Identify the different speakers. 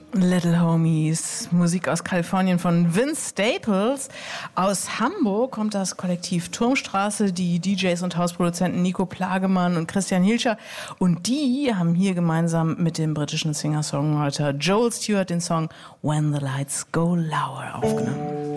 Speaker 1: Little Homies, Musik aus Kalifornien von Vince Staples. Aus Hamburg kommt das Kollektiv Turmstraße, die DJs und Hausproduzenten Nico Plagemann und Christian Hilscher. Und die haben hier gemeinsam mit dem britischen Singer-Songwriter Joel Stewart den Song When the Lights Go Lower aufgenommen.